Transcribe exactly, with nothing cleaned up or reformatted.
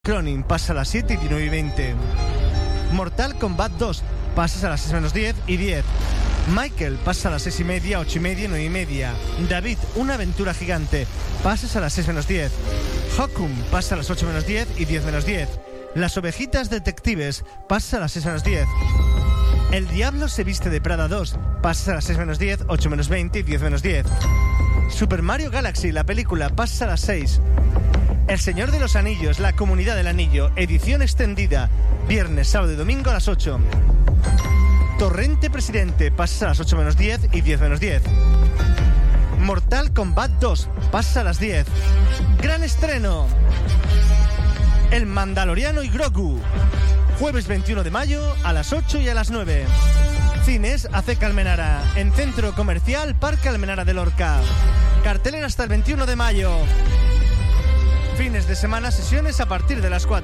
Cronin pasa a las siete y diecinueve y veinte. Mortal Kombat dos pasas a las seis menos diez y diez. Michael pasa a las seis y media, ocho y media, nueve y media. David, una aventura gigante, pasas a las seis menos diez. Hokum pasa a las ocho menos diez y diez menos diez. Las ovejitas detectives pasa a las seis menos diez. El diablo se viste de Prada dos pasas a las seis menos diez, ocho menos veinte y diez menos diez. Super Mario Galaxy, la película, pasa a las seis. El Señor de los Anillos, la Comunidad del Anillo, edición extendida, viernes, sábado y domingo a las ocho. Torrente Presidente, pasa a las ocho menos diez y diez menos diez. Mortal Kombat dos, pasa a las diez. Gran estreno: El Mandaloriano y Grogu, jueves veintiuno de mayo a las ocho y a las nueve. Cines A C Almenara, en Centro Comercial Parque Almenara de Lorca. Cartelera hasta el veintiuno de mayo. Fines de semana, sesiones a partir de las cuatro.